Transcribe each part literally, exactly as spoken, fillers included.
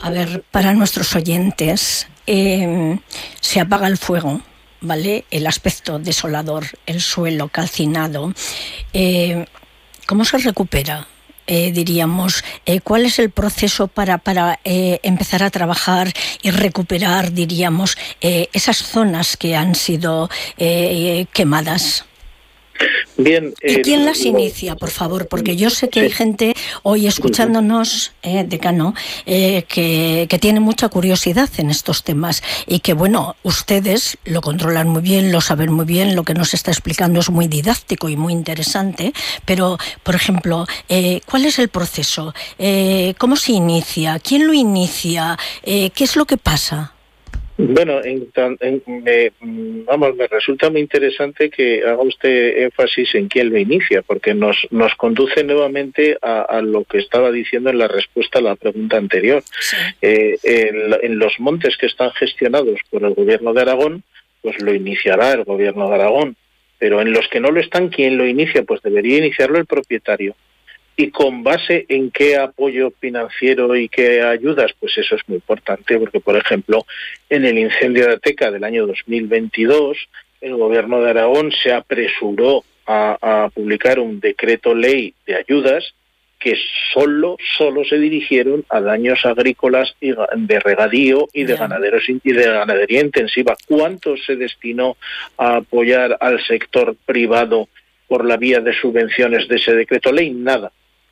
A ver, para nuestros oyentes, eh, se apaga el fuego, ¿vale? El aspecto desolador, el suelo calcinado. Eh, ¿Cómo se recupera? Eh, diríamos, eh, ¿cuál es el proceso para, para eh, empezar a trabajar y recuperar, diríamos, eh, esas zonas que han sido eh, quemadas? Bien, ¿Y eh, quién las inicia, por favor? Porque yo sé que hay gente hoy escuchándonos, eh, decano, eh, que, que tiene mucha curiosidad en estos temas y que, bueno, ustedes lo controlan muy bien, lo saben muy bien, lo que nos está explicando es muy didáctico y muy interesante, pero, por ejemplo, eh, ¿cuál es el proceso? Eh, ¿Cómo se inicia? ¿Quién lo inicia? Eh, ¿Qué es lo que pasa? Bueno, en, en, me, vamos, me resulta muy interesante que haga usted énfasis en quién lo inicia, porque nos, nos conduce nuevamente a, a lo que estaba diciendo en la respuesta a la pregunta anterior. Sí. Eh, en, en los montes que están gestionados por el Gobierno de Aragón, pues lo iniciará el Gobierno de Aragón, pero en los que no lo están, ¿quién lo inicia? Pues debería iniciarlo el propietario. ¿Y con base en qué apoyo financiero y qué ayudas? Pues eso es muy importante, porque, por ejemplo, en el incendio de Ateca del año dos mil veintidós, el Gobierno de Aragón se apresuró a, a publicar un decreto ley de ayudas que solo, solo se dirigieron a daños agrícolas y de regadío y de, ganaderos, y de ganadería intensiva. ¿Cuánto se destinó a apoyar al sector privado por la vía de subvenciones de ese decreto ley? Nada.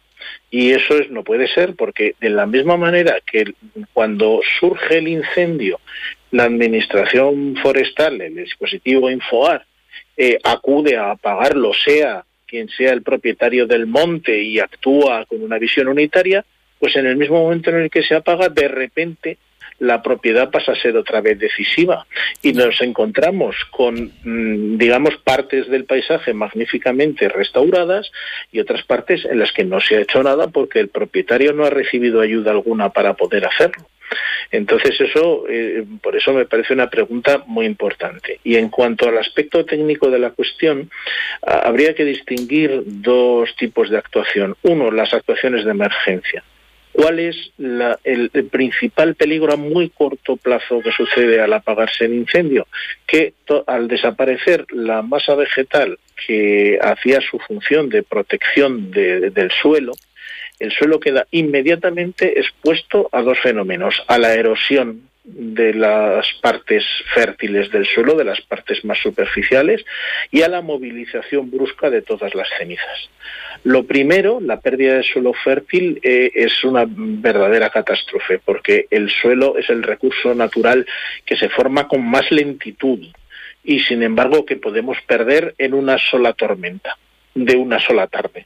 Y eso es, no puede ser, porque de la misma manera que cuando surge el incendio, la administración forestal, el dispositivo Infoar, eh, acude a apagarlo, sea quien sea el propietario del monte, y actúa con una visión unitaria, pues en el mismo momento en el que se apaga, de repente la propiedad pasa a ser otra vez decisiva y nos encontramos con, digamos, partes del paisaje magníficamente restauradas y otras partes en las que no se ha hecho nada porque el propietario no ha recibido ayuda alguna para poder hacerlo. Entonces eso, eh, por eso me parece una pregunta muy importante. Y en cuanto al aspecto técnico de la cuestión, ah, habría que distinguir dos tipos de actuación. Uno, las actuaciones de emergencia. ¿Cuál es la, el, el principal peligro a muy corto plazo que sucede al apagarse el incendio? Que to, al desaparecer la masa vegetal que hacía su función de protección de, de, del suelo, el suelo queda inmediatamente expuesto a dos fenómenos: a la erosión de las partes fértiles del suelo, de las partes más superficiales, y a la movilización brusca de todas las cenizas. Lo primero, la pérdida de suelo fértil, eh, es una verdadera catástrofe, porque el suelo es el recurso natural que se forma con más lentitud y, sin embargo, que podemos perder en una sola tormenta, de una sola tarde.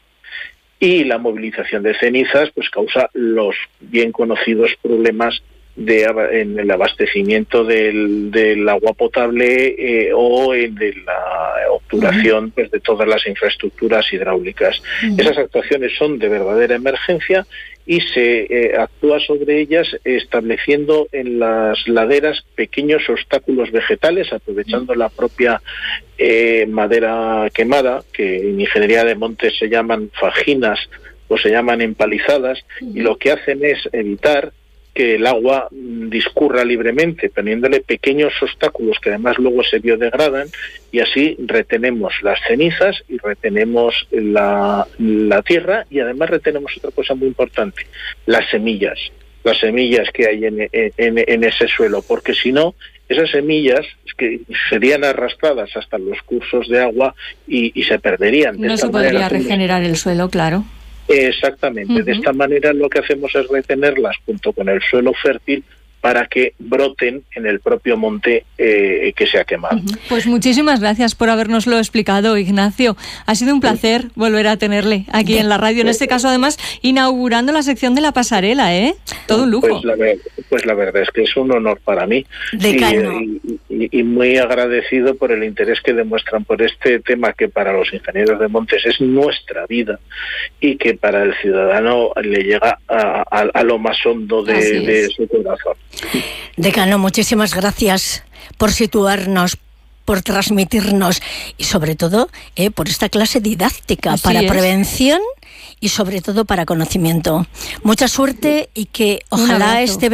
Y la movilización de cenizas pues causa los bien conocidos problemas de, en el abastecimiento del, del agua potable eh, o en de la obturación uh-huh. pues, de todas las infraestructuras hidráulicas. Uh-huh. Esas actuaciones son de verdadera emergencia y se eh, actúa sobre ellas estableciendo en las laderas pequeños obstáculos vegetales, aprovechando uh-huh. la propia eh, madera quemada, que en ingeniería de montes se llaman fajinas o se llaman empalizadas, uh-huh. y lo que hacen es evitar que el agua discurra libremente, poniéndole pequeños obstáculos que además luego se biodegradan, y así retenemos las cenizas y retenemos la, la tierra, y además retenemos otra cosa muy importante: las semillas, las semillas que hay en, en, en ese suelo, porque si no, esas semillas que serían arrastradas hasta los cursos de agua y, y se perderían. No se podría regenerar el suelo, claro. Exactamente. Uh-huh. De esta manera lo que hacemos es retenerlas junto con el suelo fértil para que broten en el propio monte eh, que se ha quemado. Uh-huh. Pues muchísimas gracias por habernoslo explicado, Ignacio. Ha sido un placer sí. volver a tenerle aquí en la radio, en este caso además inaugurando la sección de la pasarela, ¿eh? Todo un lujo. Pues la, pues la verdad es que es un honor para mí y, y, y, y muy agradecido por el interés que demuestran por este tema, que para los ingenieros de montes es nuestra vida y que para el ciudadano le llega a, a, a lo más hondo de, de su corazón. Decano, muchísimas gracias por situarnos, por transmitirnos y sobre todo eh, por esta clase didáctica Así para es. prevención y sobre todo para conocimiento. Mucha suerte y que ojalá este